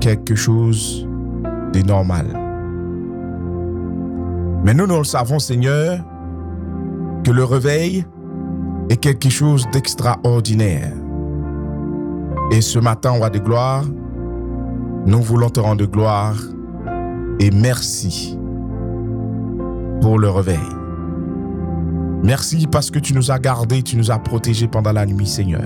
quelque chose de normal. Mais nous le savons, Seigneur, que le réveil est quelque chose d'extraordinaire. Et ce matin, roi de gloire, nous voulons te rendre gloire et merci pour le réveil. Merci parce que tu nous as gardés, tu nous as protégés pendant la nuit, Seigneur.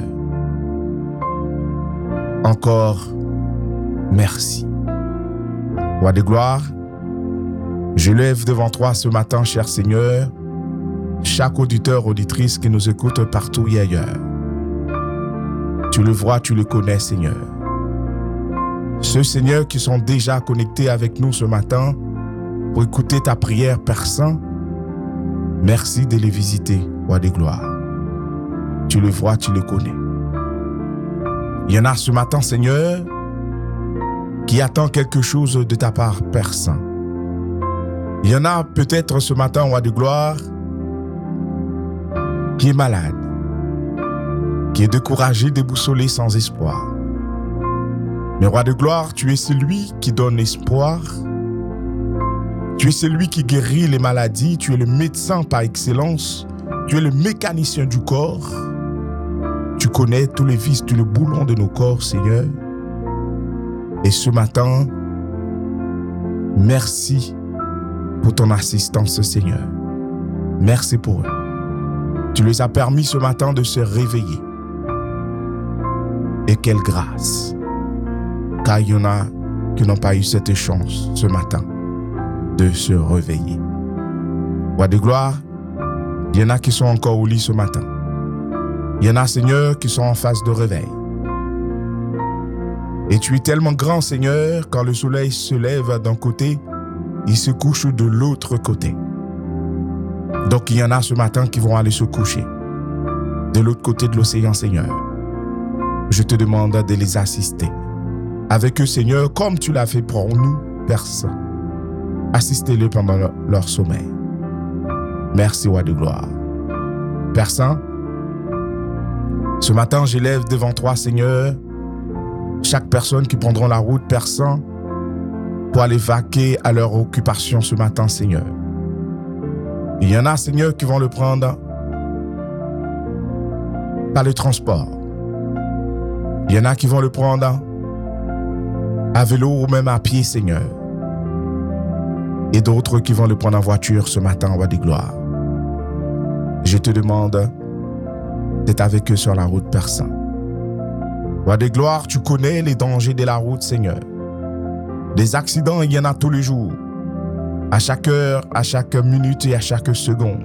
Encore merci. Roi de gloire, je lève devant toi ce matin, cher Seigneur, chaque auditeur, auditrice qui nous écoute partout et ailleurs. Tu le vois, tu le connais, Seigneur. Ceux, Seigneur, qui sont déjà connectés avec nous ce matin pour écouter ta prière, Père Saint, merci de les visiter, roi de gloire. Tu le vois, tu le connais. Il y en a ce matin, Seigneur, qui attend quelque chose de ta part, Père Saint. Il y en a peut-être ce matin, roi de gloire, qui est malade, qui est découragé, déboussolé, sans espoir. Mais roi de gloire, tu es celui qui donne espoir. Tu es celui qui guérit les maladies. Tu es le médecin par excellence. Tu es le mécanicien du corps. Tu connais tous les vices, tous les boulons de nos corps, Seigneur. Et ce matin, merci pour ton assistance, Seigneur. Merci pour eux. Tu les as permis ce matin de se réveiller. Et quelle grâce! Car il y en a qui n'ont pas eu cette chance ce matin de se réveiller. Roi de gloire, il y en a qui sont encore au lit ce matin. Il y en a, Seigneur, qui sont en phase de réveil. Et tu es tellement grand, Seigneur, quand le soleil se lève d'un côté, il se couche de l'autre côté. Donc il y en a ce matin qui vont aller se coucher de l'autre côté de l'océan, Seigneur. Je te demande de les assister. Avec eux, Seigneur, comme tu l'as fait pour nous, Père Saint. Assistez-les pendant leur sommeil. Merci, roi de gloire. Père Saint, ce matin, j'élève devant toi, Seigneur, chaque personne qui prendront la route, Père Saint, pour aller vaquer à leur occupation ce matin, Seigneur. Il y en a, Seigneur, qui vont le prendre par le transport. Il y en a qui vont le prendre à vélo ou même à pied, Seigneur. Et d'autres qui vont le prendre en voiture ce matin, roi de gloire. Je te demande d'être avec eux sur la route, Père Saint. Roi de gloire, tu connais les dangers de la route, Seigneur. Des accidents, il y en a tous les jours. À chaque heure, à chaque minute et à chaque seconde.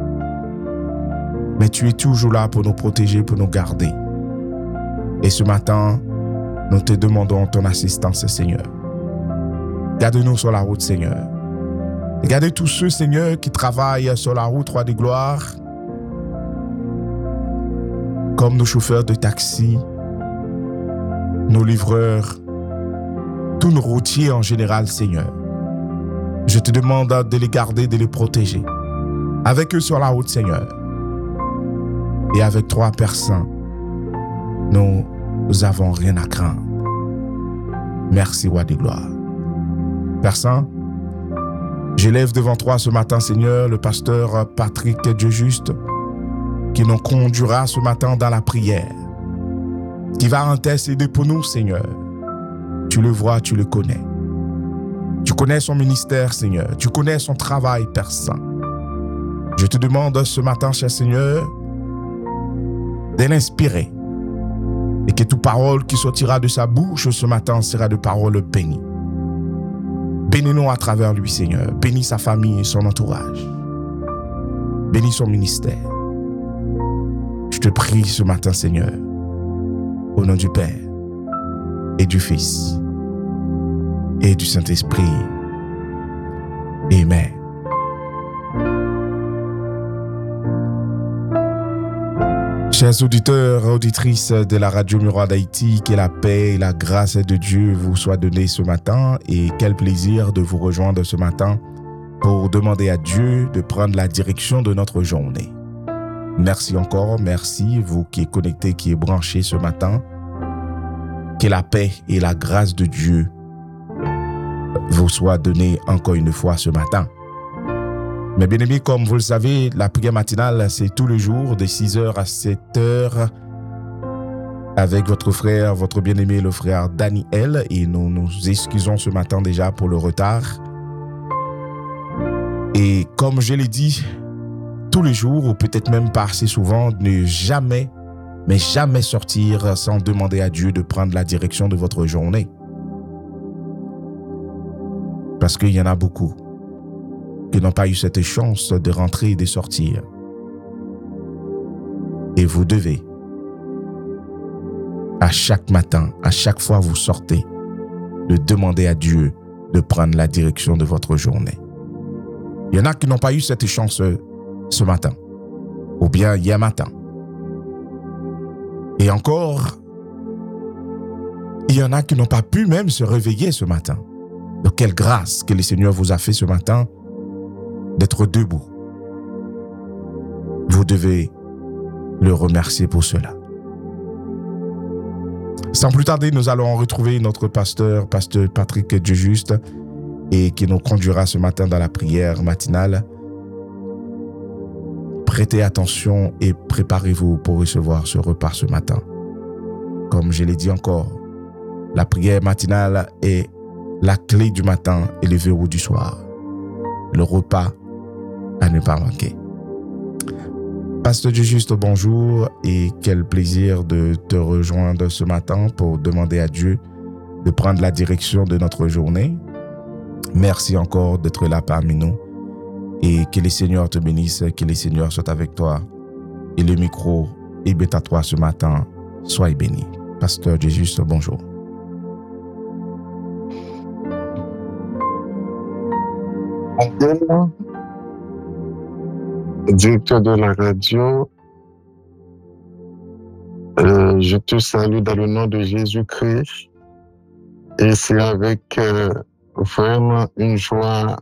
Mais tu es toujours là pour nous protéger, pour nous garder. Et ce matin, nous te demandons ton assistance, Seigneur. Garde-nous sur la route, Seigneur. Et gardez tous ceux, Seigneur, qui travaillent sur la route, roi de gloire, comme nos chauffeurs de taxi, nos livreurs, tous nos routiers en général, Seigneur. Je te demande de les garder, de les protéger. Avec eux sur la route, Seigneur. Et avec toi, Père Saint, nous n'avons rien à craindre. Merci, roi de gloire. Père Saint, j'élève devant toi ce matin, Seigneur, le pasteur Patrick Dieu Juste, qui nous conduira ce matin dans la prière, qui va intercéder pour nous, Seigneur. Tu le vois, tu le connais. Tu connais son ministère, Seigneur. Tu connais son travail, Père Saint. Je te demande ce matin, cher Seigneur, de l'inspirer et que toute parole qui sortira de sa bouche ce matin sera de paroles bénies. Bénis-nous à travers lui, Seigneur. Bénis sa famille et son entourage. Bénis son ministère. Je te prie ce matin, Seigneur, au nom du Père et du Fils et du Saint-Esprit. Amen. Chers auditeurs et auditrices de la Radio Miroir d'Haïti, que la paix et la grâce de Dieu vous soient données ce matin et quel plaisir de vous rejoindre ce matin pour demander à Dieu de prendre la direction de notre journée. Merci encore, merci vous qui êtes connectés, qui êtes branchés ce matin. Que la paix et la grâce de Dieu vous soit donné encore une fois ce matin. Mes bien-aimés, comme vous le savez, la prière matinale, c'est tous les jours de 6h à 7h avec votre frère, votre bien-aimé, le frère Daniel. Et nous nous excusons ce matin déjà pour le retard. Et comme je l'ai dit, tous les jours, ou peut-être même pas assez souvent, ne jamais, mais jamais sortir sans demander à Dieu de prendre la direction de votre journée. Parce qu'il y en a beaucoup qui n'ont pas eu cette chance de rentrer et de sortir. Et vous devez, à chaque matin, à chaque fois vous sortez, de demander à Dieu de prendre la direction de votre journée. Il y en a qui n'ont pas eu cette chance ce matin, ou bien hier matin. Et encore, il y en a qui n'ont pas pu même se réveiller ce matin. Donc quelle grâce que le Seigneur vous a fait ce matin d'être debout. Vous devez le remercier pour cela. Sans plus tarder, nous allons retrouver notre pasteur Patrick Diejuste, et qui nous conduira ce matin dans la prière matinale. Prêtez attention et préparez-vous pour recevoir ce repas ce matin. Comme je l'ai dit encore, la prière matinale est la clé du matin et le verrou du soir. Le repas à ne pas manquer. Pasteur Diejuste, bonjour et quel plaisir de te rejoindre ce matin pour demander à Dieu de prendre la direction de notre journée. Merci encore d'être là parmi nous et que le Seigneur te bénisse, que le Seigneur soit avec toi et le micro est à toi ce matin. Sois béni. Pasteur Diejuste, bonjour. Bonjour, directeur de la radio, je te salue dans le nom de Jésus-Christ et c'est avec vraiment une joie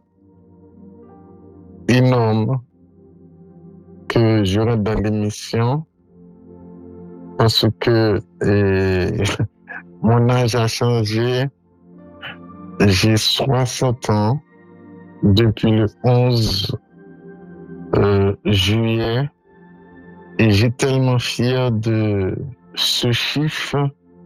énorme que je rentre dans l'émission parce que mon âge a changé. J'ai 60 ans depuis le 11 juillet et j'ai tellement fier de ce chiffre,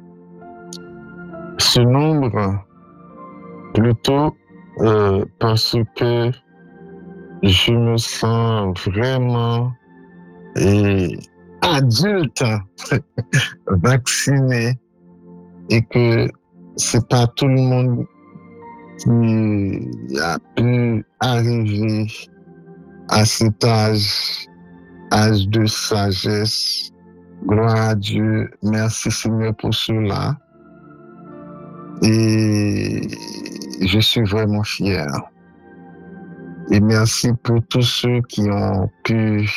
ce nombre plutôt parce que je me sens vraiment adulte, vacciné et que c'est pas tout le monde qui a pu arriver à cet âge de sagesse. Gloire à Dieu. Merci Seigneur pour cela. Et je suis vraiment fier. Et merci pour tous ceux qui ont pu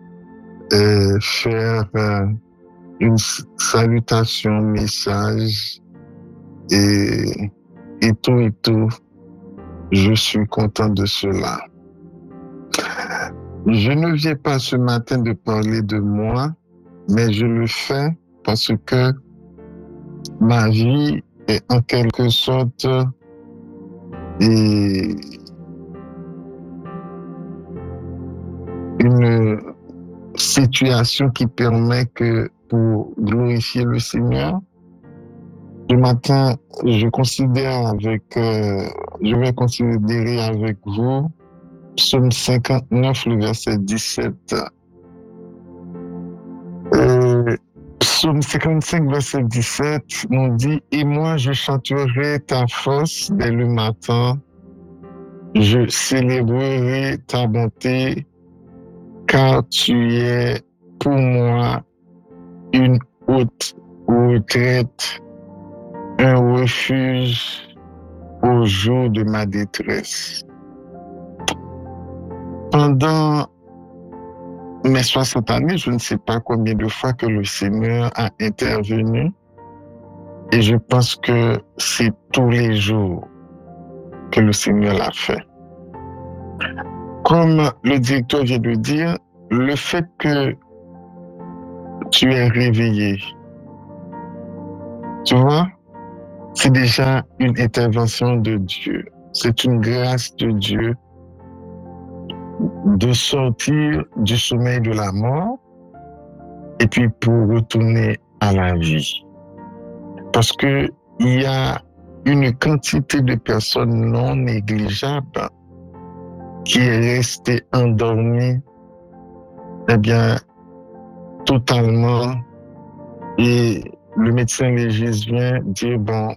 faire une salutation, message et tout. Je suis content de cela. Je ne viens pas ce matin de parler de moi, mais je le fais parce que ma vie est en quelque sorte une situation qui permet que pour glorifier le Seigneur, ce matin, je vais considérer avec vous Psaume 59, le verset 17. Psaume 55, verset 17 nous dit « Et moi, je chanterai ta force dès le matin, je célébrerai ta bonté, car tu es pour moi une haute retraite, un refuge au jour de ma détresse. » Pendant mes 60 années, je ne sais pas combien de fois que le Seigneur a intervenu et je pense que c'est tous les jours que le Seigneur l'a fait. Comme le directeur vient de dire, le fait que tu es réveillé, tu vois, c'est déjà une intervention de Dieu. c'est une grâce de Dieu de sortir du sommeil de la mort et puis pour retourner à la vie. Parce que il y a une quantité de personnes non négligeables qui est restée endormie, eh bien, totalement. Et le médecin légiste vient dire, bon,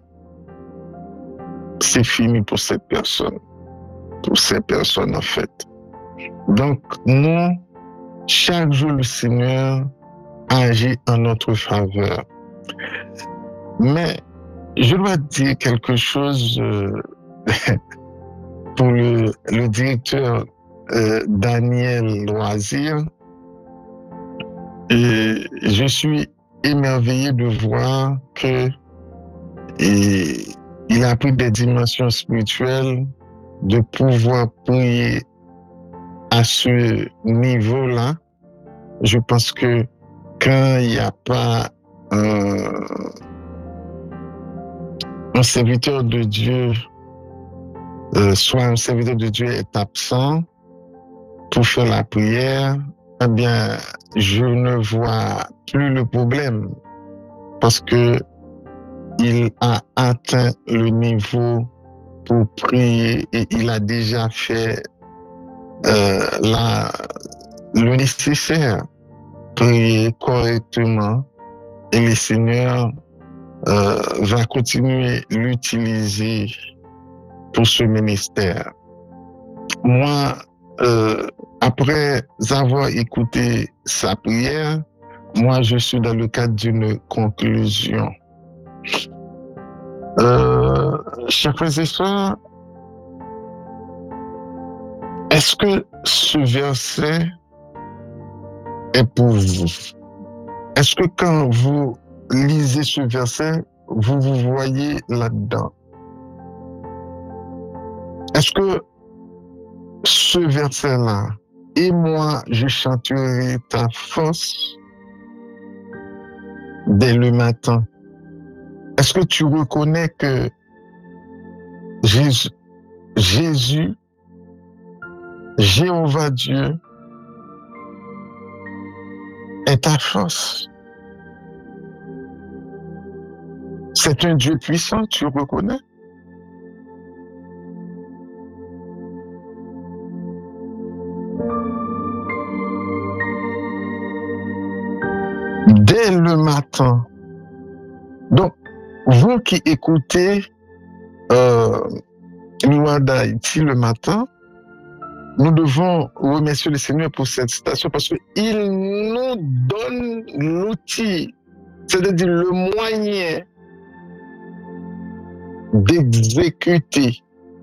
c'est fini pour cette personne. Pour ces personnes, en fait. Donc, nous, chaque jour, le Seigneur agit en notre faveur. Mais je dois dire quelque chose pour le directeur Daniel Loisir. Et je suis émerveillé de voir que il a pris des dimensions spirituelles de pouvoir prier à ce niveau-là. Je pense que quand il n'y a pas un serviteur de Dieu, soit un serviteur de Dieu est absent pour faire la prière, eh bien, je ne vois plus le problème parce que il a atteint le niveau pour prier et il a déjà fait le nécessaire, prier correctement et le Seigneur va continuer à l'utiliser pour ce ministère. Moi, après avoir écouté sa prière, moi, je suis dans le cadre d'une conclusion. Chers frères et sœurs, est-ce que ce verset est pour vous? Est-ce que quand vous lisez ce verset, vous vous voyez là-dedans? Est-ce que ce verset-là, et moi, je chanterai ta force dès le matin. Est-ce que tu reconnais que Jésus, Jéhovah Dieu, est ta force? C'est un Dieu puissant, tu reconnais? Dès le matin. Donc, vous qui écoutez Loi d'Haïti le matin, nous devons remercier le Seigneur pour cette citation parce qu'il nous donne l'outil, c'est-à-dire le moyen d'exécuter,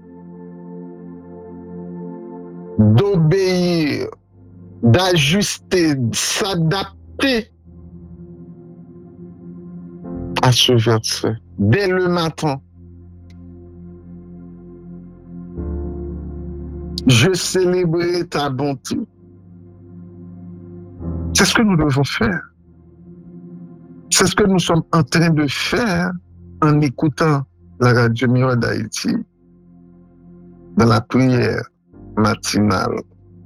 d'obéir, d'ajuster, s'adapter à ce verset dès le matin. Je célébrerai ta bonté. C'est ce que nous devons faire. C'est ce que nous sommes en train de faire en écoutant la radio Miroir d'Haïti dans la prière matinale.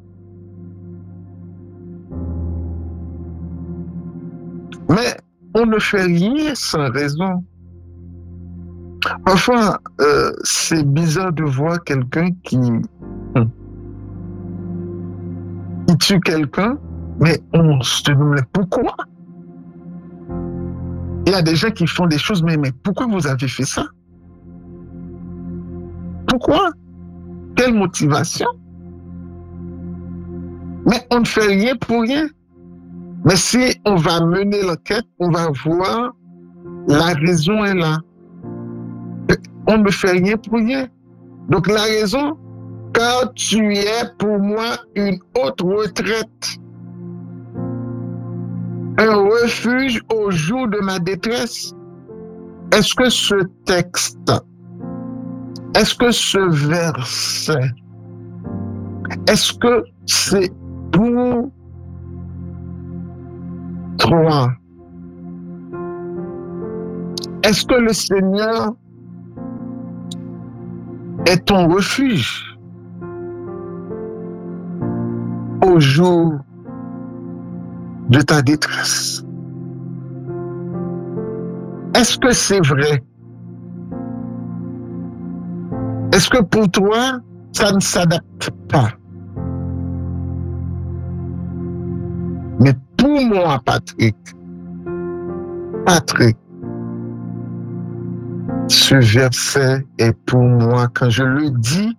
Mais on ne fait rien sans raison. Parfois, c'est bizarre de voir quelqu'un qui tue quelqu'un, mais on se demande pourquoi. Il y a des gens qui font des choses, mais pourquoi vous avez fait ça? Pourquoi? Quelle motivation? Mais on ne fait rien pour rien. Mais si on va mener l'enquête, on va voir la raison est là. On ne fait rien pour rien. Donc la raison, car tu es pour moi une haute retraite, un refuge au jour de ma détresse. Est-ce que ce texte, est-ce que ce verset, est-ce que c'est pour toi? Est-ce que le Seigneur est ton refuge au jour de ta détresse. Est-ce que c'est vrai? Est-ce que pour toi, ça ne s'adapte pas? Mais pour moi, Patrick, ce verset est pour moi, quand je le dis,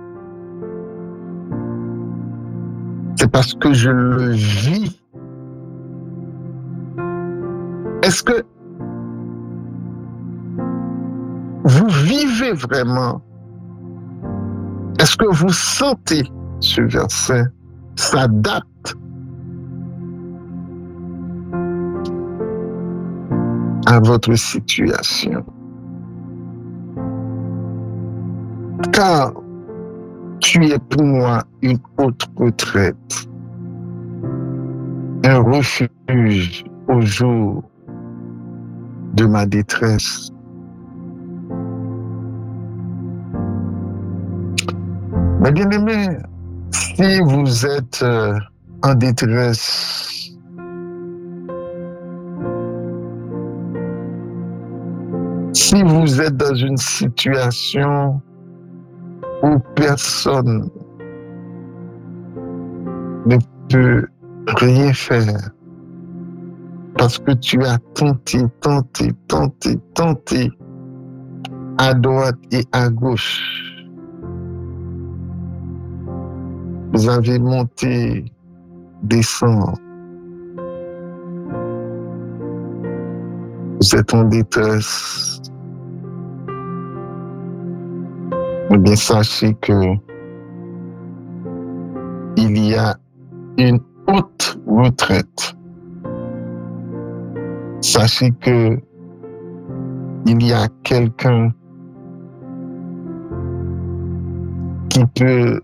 c'est parce que je le vis. Est-ce que vous vivez vraiment? Est-ce que vous sentez ce verset s'adapte à votre situation? Car tu es pour moi une haute retraite, un refuge au jour de ma détresse. Mais bien aimé, si vous êtes en détresse, si vous êtes dans une situation où personne ne peut rien faire, parce que tu as tenté à droite et à gauche. Vous avez monté, descendu. Vous êtes en détresse. Eh bien, sachez que il y a une haute retraite. Sachez que il y a quelqu'un qui peut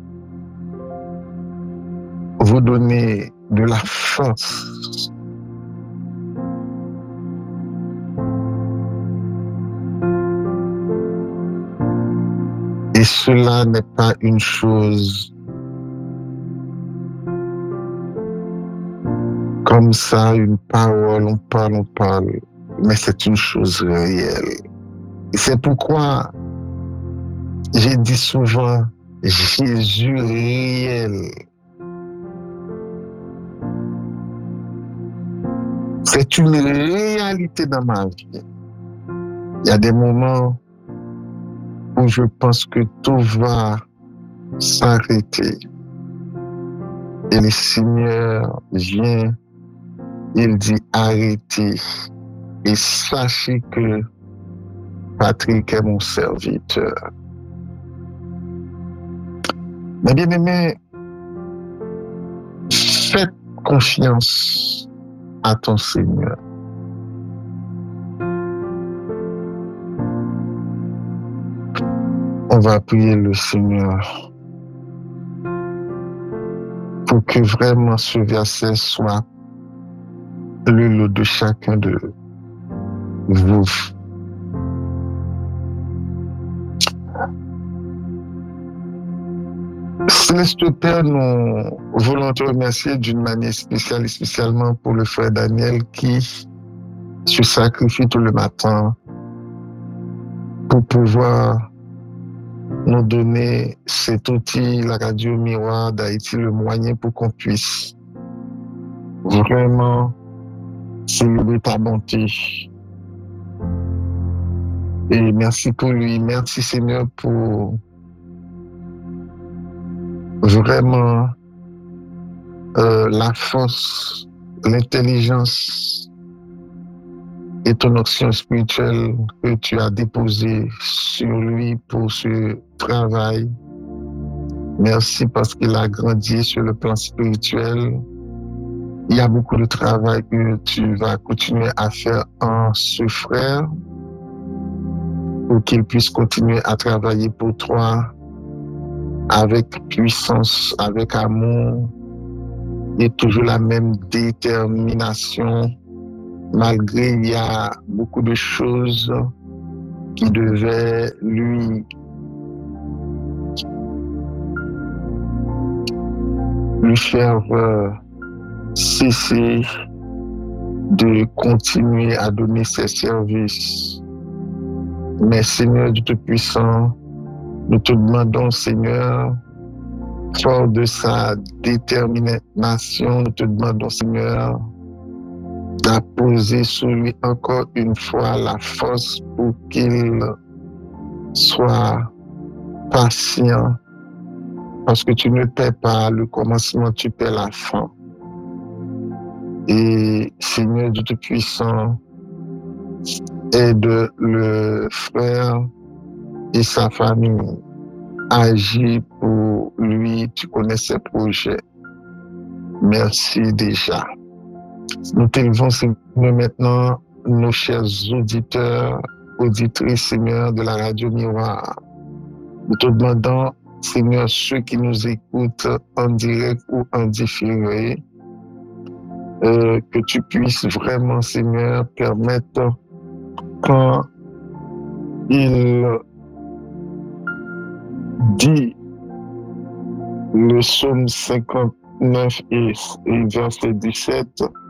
vous donner de la force. Et cela n'est pas une chose comme ça, une parole, on parle, mais c'est une chose réelle. Et c'est pourquoi j'ai dit souvent Jésus réel. C'est une réalité dans ma vie. Il y a des moments où je pense que tout va s'arrêter. Et le Seigneur vient, il dit arrêtez. Et sachez que Patrick est mon serviteur. Mais bien aimé, faites confiance à ton Seigneur. On va prier le Seigneur pour que vraiment ce verset soit le lot de chacun de vous. Céleste Père, nous voulons te remercier d'une manière spéciale et spécialement pour le frère Daniel qui se sacrifie tout le matin pour pouvoir nous donner cet outil, la radio Miroir d'Haïti, le moyen pour qu'on puisse vraiment célébrer ta bonté. Et merci pour lui, merci Seigneur pour vraiment la force, l'intelligence et ton action spirituelle que tu as déposée sur lui pour ce travail. Merci parce qu'il a grandi sur le plan spirituel. Il y a beaucoup de travail que tu vas continuer à faire en ce frère pour qu'il puisse continuer à travailler pour toi avec puissance, avec amour et toujours la même détermination, malgré il y a beaucoup de choses qui devaient lui lui faire cesser de continuer à donner ses services. Mais Seigneur Dieu Tout-Puissant, nous te demandons, Seigneur, fort de sa détermination, nous te demandons, Seigneur, d'apposer sur lui encore une fois la force pour qu'il soit patient, parce que tu ne paies pas le commencement, tu paies la fin. Et Seigneur Dieu Tout-Puissant, aide le frère et sa famille. Agis pour lui, tu connais ses projets. Merci déjà. Nous t'élevons, Seigneur, maintenant nos chers auditeurs, auditrices, Seigneur, de la radio Miroir. Nous te demandons, Seigneur, ceux qui nous écoutent en direct ou en différé, que tu puisses vraiment, Seigneur, permettre quand il dit le psaume 59 et verset 17,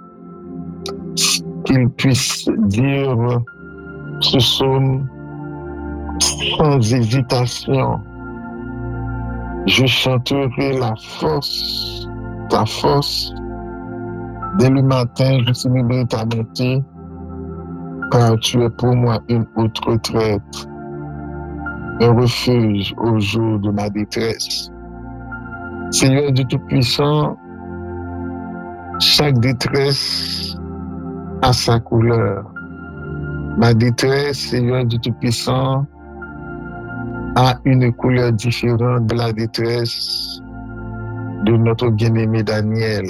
qu'il puisse dire ce psaume sans hésitation. Je chanterai ta force. Dès le matin, je célébrerai ta bonté, car tu es pour moi une haute retraite, un refuge au jour de ma détresse. Seigneur Dieu Tout-Puissant, chaque détresse a sa couleur. Ma détresse, Seigneur Dieu Tout-Puissant, a une couleur différente de la détresse de notre bien-aimé Daniel.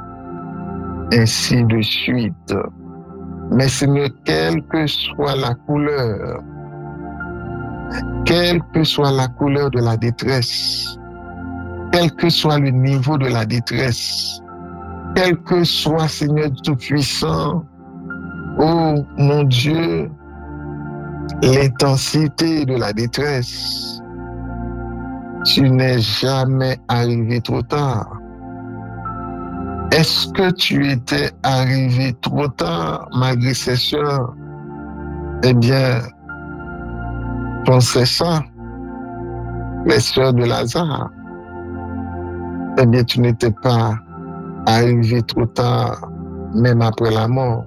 Ainsi de suite. Mais Seigneur, quelle que soit la couleur de la détresse, quel que soit le niveau de la détresse, quel que soit, Seigneur Tout-Puissant, oh mon Dieu, l'intensité de la détresse, tu n'es jamais arrivé trop tard. Est-ce que tu étais arrivé trop tard malgré ses sœurs? Eh bien, pensez ça, les sœurs de Lazare. Eh bien, tu n'étais pas arrivé trop tard, même après la mort.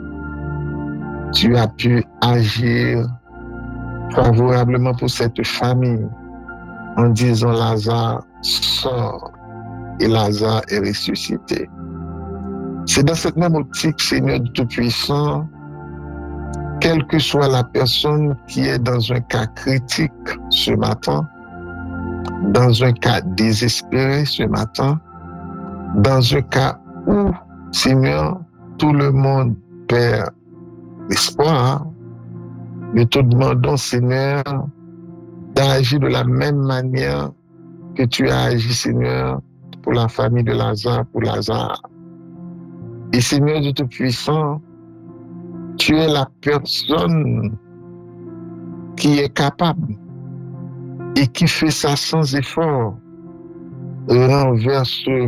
Tu as pu agir favorablement pour cette famille en disant Lazare sort, et Lazare est ressuscité. C'est dans cette même optique, Seigneur Tout-Puissant, quelle que soit la personne qui est dans un cas critique ce matin, dans un cas désespéré ce matin, dans un cas où, Seigneur, tout le monde perd l'espoir, nous te demandons, Seigneur, d'agir de la même manière que tu as agi, Seigneur, pour la famille de Lazare, pour Lazare. Et Seigneur Dieu Tout-Puissant, tu es la personne qui est capable et qui fait ça sans effort, renverser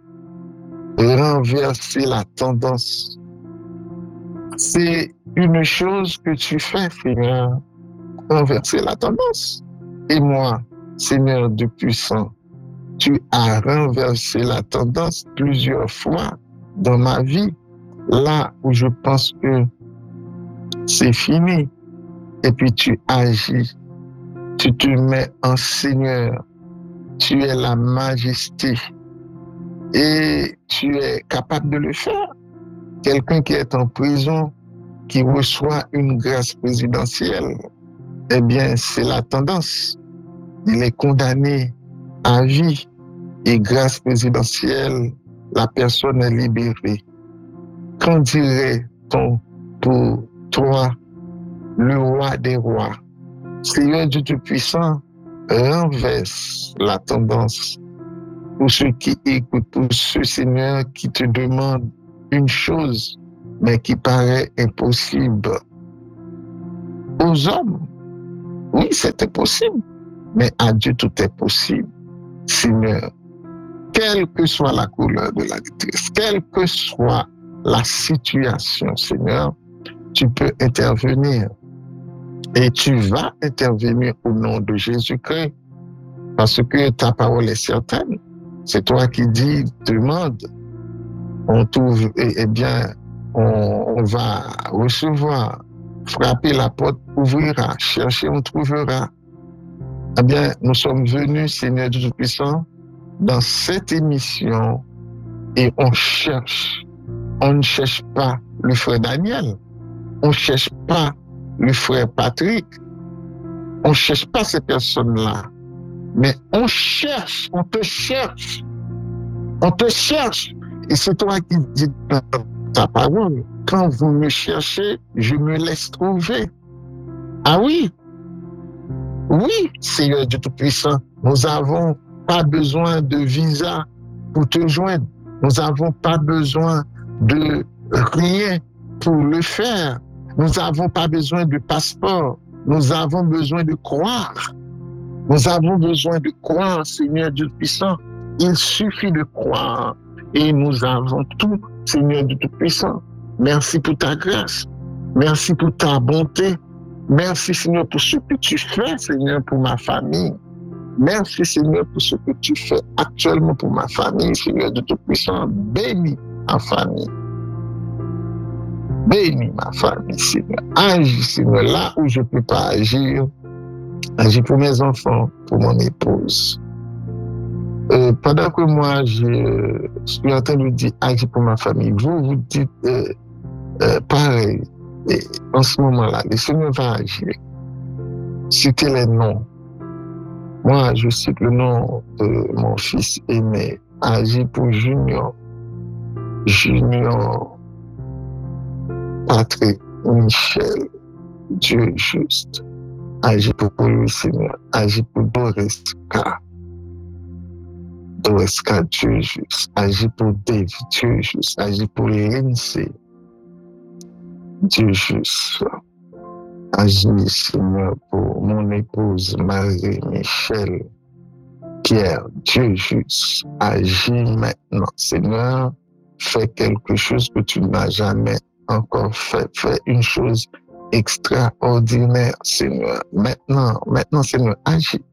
la tendance. C'est une chose que tu fais, Seigneur, renverser la tendance. Et moi, Seigneur Dieu puissant, tu as renversé la tendance plusieurs fois dans ma vie, là où je pense que c'est fini. Et puis tu agis, tu te mets en Seigneur, tu es la majesté et tu es capable de le faire. Quelqu'un qui est en prison, qui reçoit une grâce présidentielle, eh bien, c'est la tendance. Il est condamné à vie et grâce présidentielle, la personne est libérée. Qu'en dirait-on pour toi, le roi des rois? Seigneur Dieu Tout-Puissant, renverse la tendance pour ceux qui écoutent, pour ceux, Seigneur, qui te demandent une chose, mais qui paraît impossible. Aux hommes, oui, c'est impossible, mais à Dieu tout est possible. Seigneur, quelle que soit la couleur de la détresse, quelle que soit la situation, Seigneur, tu peux intervenir. Et tu vas intervenir au nom de Jésus-Christ, parce que ta parole est certaine. C'est toi qui dis, demande, on trouve, eh bien, on va recevoir, frapper la porte ouvrira, chercher on trouvera. Eh bien, nous sommes venus, Seigneur Dieu Tout-Puissant, dans cette émission et on ne cherche pas le frère Daniel, on ne cherche pas le frère Patrick, on ne cherche pas ces personnes-là, mais on te cherche, et c'est toi qui dis dans ta parole, quand vous me cherchez, je me laisse trouver. Ah oui, Seigneur Dieu Tout-Puissant, nous n'avons pas besoin de visa pour te joindre. Nous n'avons pas besoin de rien pour le faire. Nous n'avons pas besoin de passeport. Nous avons besoin de croire. Nous avons besoin de croire, Seigneur Dieu Tout-Puissant. Il suffit de croire et nous avons tout, Seigneur Dieu Tout-Puissant. Merci pour ta grâce. Merci pour ta bonté. Merci, Seigneur, pour ce que tu fais, Seigneur, pour ma famille. Merci, Seigneur, pour ce que tu fais actuellement pour ma famille, Seigneur de Tout-Puissant. Bénis ma famille. Bénis ma famille, Seigneur. Agis, Seigneur, là où je ne peux pas agir. Agis pour mes enfants, pour mon épouse. Pendant que moi, je suis en train de dire agis pour ma famille, vous dites pareil. Et en ce moment-là, le Seigneur va agir. Citez les noms. Moi, je cite le nom de mon fils aîné. Agis pour Junior Patrick, Michel, Dieu juste. Agis pour lui, Seigneur. Agis pour Doreska, Dieu juste. Agis pour Dave, Dieu juste. Agis pour Lindsay, Dieu juste. Agis, Seigneur, pour mon épouse Marie, Michel, Pierre, Dieu juste. Agis maintenant, Seigneur. Fais quelque chose que tu n'as jamais encore fait. Fais une chose extraordinaire, Seigneur. Maintenant, Seigneur, agis.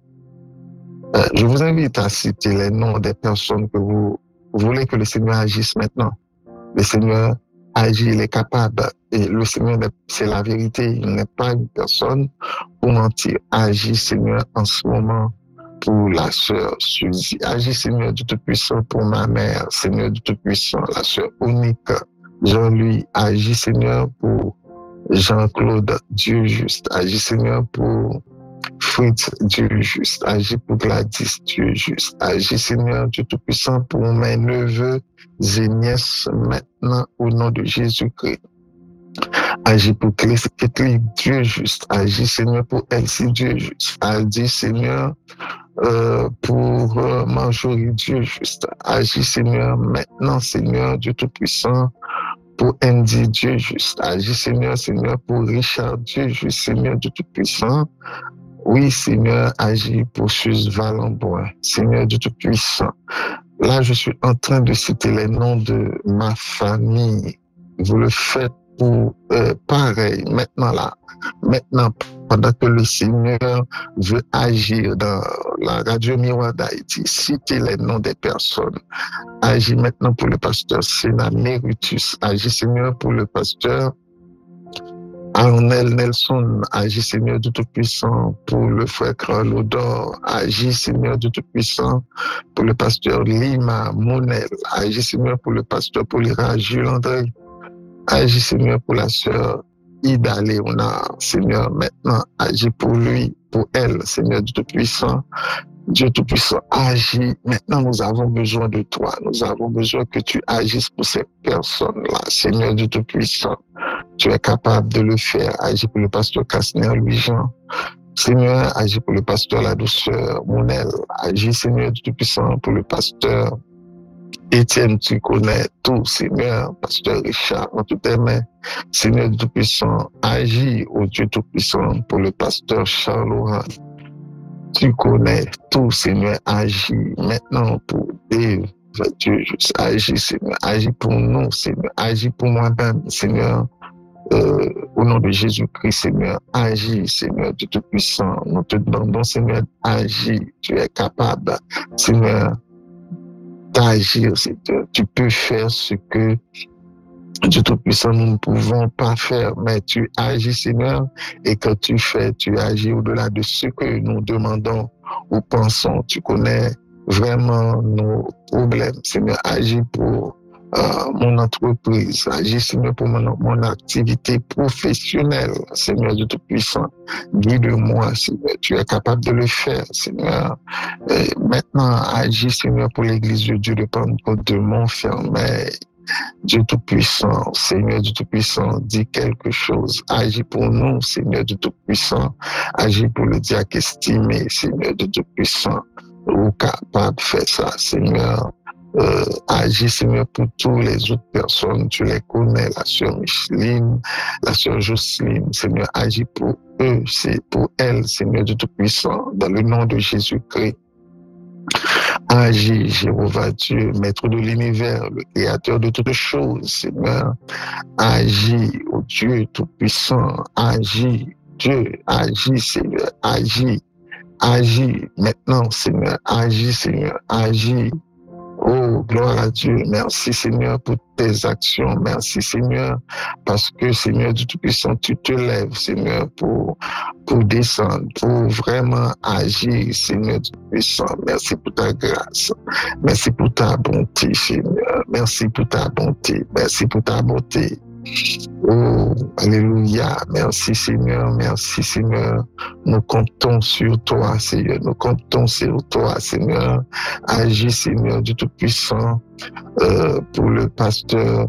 Je vous invite à citer les noms des personnes que vous voulez que le Seigneur agisse maintenant. Le Seigneur agit, il est capable. Et le Seigneur, c'est la vérité. Il n'est pas une personne pour mentir. Agis, Seigneur, en ce moment pour la sœur Suzy. Agis, Seigneur du Tout-Puissant, pour ma mère. Seigneur du Tout-Puissant, la sœur Unique. Jean-Louis, agis, Seigneur, pour Jean-Claude, Dieu juste. Agis, Seigneur, pour Fritz, Dieu juste. Agis pour Gladys, Dieu juste. Agis, Seigneur, Dieu Tout-Puissant, pour mes neveux et nièces, maintenant, au nom de Jésus-Christ. Agis pour Kathleen, Dieu juste. Agis, Seigneur, pour Elsie, Dieu juste. Agis, Seigneur, pour Marjorie, Dieu juste. Agis, Seigneur, maintenant, Seigneur, Dieu Tout-Puissant, pour Andy, Dieu juste. Agis, Seigneur, pour Richard, Dieu juste. Seigneur, Dieu Tout-Puissant. Oui, Seigneur, agis pour Suze Valenbois. Seigneur, Dieu Tout-Puissant. Là, je suis en train de citer les noms de ma famille. Vous le faites pour pareil, maintenant, pendant que le Seigneur veut agir dans la radio Miroir d'Haïti, citez les noms des personnes. Agis maintenant pour le pasteur Sénat Méritus. Agis, Seigneur, pour le pasteur Arnel Nelson. Agis, Seigneur du Tout-Puissant, pour le frère Carl Odor. Agis, Seigneur du Tout-Puissant, pour le pasteur Lima Monel. Agis, Seigneur, pour le pasteur Paulira Jules André. Agis, Seigneur, pour la sœur Ida Léonard. Seigneur, maintenant, agis pour lui, pour elle, Seigneur du Tout-Puissant. Dieu Tout-Puissant, agis. Maintenant, nous avons besoin de toi. Nous avons besoin que tu agisses pour ces personnes-là. Seigneur du Tout-Puissant, tu es capable de le faire. Agis pour le pasteur Casner Louis-Jean. Seigneur, agis pour le pasteur La Douceur Monel. Agis, Seigneur du Tout-Puissant, pour le pasteur Étienne, tu connais tout, Seigneur, pasteur Richard, en toutes tes mains. Seigneur du Tout-Puissant, agis, ô Dieu Tout-Puissant, pour le pasteur Charles Laurent. Tu connais tout, Seigneur. Agis maintenant pour Dieu. Dieu, juste agis, Seigneur. Agis pour nous, Seigneur. Agis pour moi-même, Seigneur. Au nom de Jésus-Christ, Seigneur, agis, Seigneur, Dieu Tout-Puissant. Nous te demandons, Seigneur, agis. Tu es capable, Seigneur, d'agir, Seigneur. Tu peux faire ce que Dieu Tout-Puissant, nous ne pouvons pas faire, mais tu agis, Seigneur, et quand tu fais, tu agis au-delà de ce que nous demandons ou pensons. Tu connais vraiment nos problèmes, Seigneur. Agis pour mon entreprise, agis, Seigneur, pour mon activité professionnelle, Seigneur Dieu Tout-Puissant. Guide-moi, Seigneur. Tu es capable de le faire, Seigneur. Et maintenant, agis, Seigneur, pour l'Église de Dieu de Pentecôte de Montfermeil. Dieu Tout-Puissant, Seigneur Dieu Tout-Puissant, dis quelque chose. Agis pour nous, Seigneur Dieu Tout-Puissant. Agis pour le diacre estimé, Seigneur Dieu Tout-Puissant. Ou capable de faire ça, Seigneur. Agis, Seigneur, pour toutes les autres personnes. Tu les connais, la sœur Micheline, la sœur Jocelyne. Seigneur, agis pour eux, c'est pour elles, Seigneur Dieu Tout-Puissant. Dans le nom de Jésus-Christ. Agis, Jéhovah Dieu, maître de l'univers, le créateur de toutes choses, Seigneur. Agis, ô Dieu Tout-Puissant. Agis, Dieu. Agis, Seigneur. Agis. Agis maintenant, Seigneur. Agis, Seigneur. Agis. Oh, gloire à Dieu. Merci, Seigneur, pour tes actions. Merci, Seigneur, parce que, Seigneur du Tout-Puissant, tu te lèves, Seigneur, pour descendre, pour vraiment agir, Seigneur du Tout-Puissant. Merci pour ta grâce. Merci pour ta bonté, Seigneur. Merci pour ta bonté. Merci pour ta bonté. Oh, alléluia. Merci, Seigneur. Merci, Seigneur. Nous comptons sur toi, Seigneur. Nous comptons sur toi, Seigneur. Agis, Seigneur du Tout-Puissant, pour le pasteur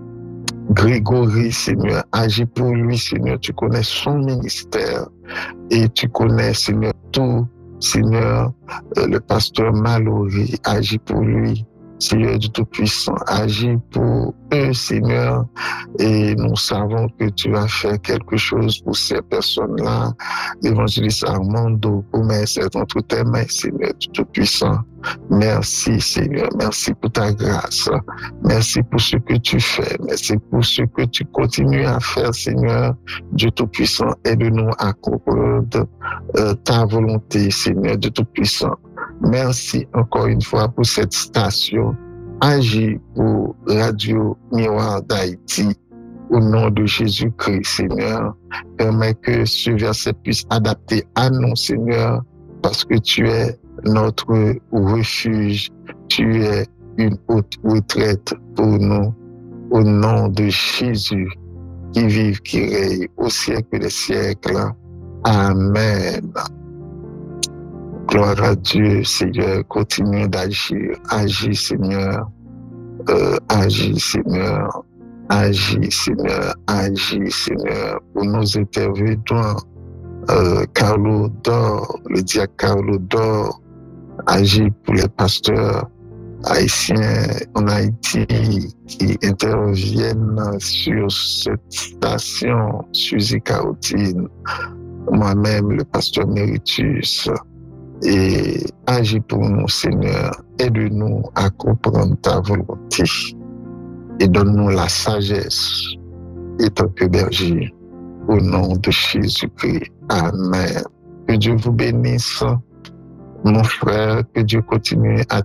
Grégory, Seigneur. Agis pour lui, Seigneur. Tu connais son ministère et tu connais, Seigneur, tout, Seigneur, le pasteur Mallory. Agis pour lui, Seigneur du Tout-Puissant. Agis pour eux, Seigneur. Et nous savons que tu vas faire quelque chose pour ces personnes-là. L'évangéliste Armando, c'est entre tes mains, Seigneur du Tout-Puissant. Merci, Seigneur. Merci pour ta grâce. Merci pour ce que tu fais. Merci pour ce que tu continues à faire, Seigneur. Dieu Tout-Puissant, aide-nous à comprendre ta volonté, Seigneur Dieu Tout-Puissant. Merci encore une fois pour cette station. Agis pour Radio Miroir d'Haïti. Au nom de Jésus-Christ, Seigneur, permets que ce verset puisse adapter à nous, Seigneur, parce que tu es notre refuge, tu es une haute retraite pour nous. Au nom de Jésus, qui vive, qui règne au siècle des siècles. Amen. Gloire à Dieu, Seigneur, continue d'agir. Agis, Seigneur. Agis, Seigneur. Agis, Seigneur. Agis, Seigneur. Pour nos intervenants, Carlo Dor, le diacre Carlo Dor. Agis pour les pasteurs haïtiens en Haïti qui interviennent sur cette station, Suzy Caotine. Moi-même, le pasteur Méritus. Et agis pour nous, Seigneur. Aide-nous à comprendre ta volonté et donne-nous la sagesse et tant que berger. Au nom de Jésus-Christ. Amen. Que Dieu vous bénisse, mon frère. Que Dieu continue à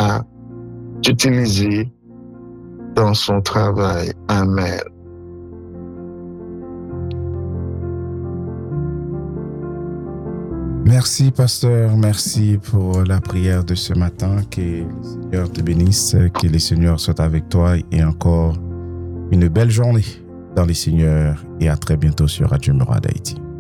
t'utiliser dans son travail. Amen. Merci, pasteur. Merci pour la prière de ce matin. Que le Seigneur te bénisse, que le Seigneur soit avec toi et encore une belle journée dans les Seigneurs et à très bientôt sur Radio Miroir d'Haïti.